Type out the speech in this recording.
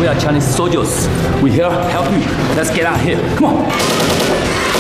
are Chinese soldiers. We here help you. Let's get out of here. Come on.